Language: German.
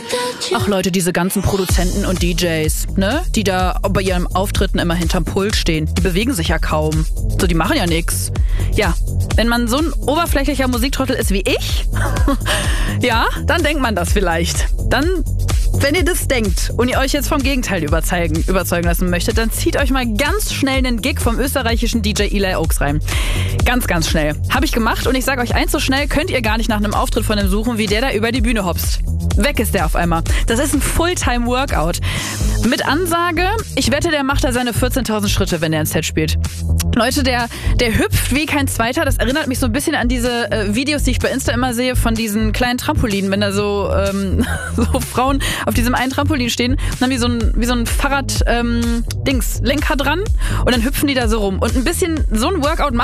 Ach Leute, diese ganzen Produzenten und DJs, ne? Die da bei ihren Auftritten immer hinterm Pult stehen. Die bewegen sich ja kaum. So, die machen ja nix. Ja, wenn man so ein oberflächlicher Musiktrottel ist wie ich, ja, dann denkt man das vielleicht. Dann, wenn ihr das denkt und ihr euch jetzt vom Gegenteil überzeugen lassen möchtet, dann zieht euch mal ganz schnell einen Gig vom österreichischen DJ Eli Oaks rein. Ganz, ganz schnell. Habe ich gemacht und ich sage euch eins, so schnell könnt ihr gar nicht nach einem Auftritt von dem suchen, wie der da über die Bühne hopst. Weg ist der auf einmal. Das ist ein Fulltime-Workout. Mit Ansage, ich wette, der macht da seine 14.000 Schritte, wenn der ein Set spielt. Leute, der hüpft wie kein Zweiter. Das erinnert mich so ein bisschen an diese Videos, die ich bei Insta immer sehe, von diesen kleinen Trampolinen, wenn da so Frauen auf diesem einen Trampolin stehen und haben wie so ein Fahrrad Lenker dran und dann hüpfen die da so rum. Und ein bisschen so ein Workout macht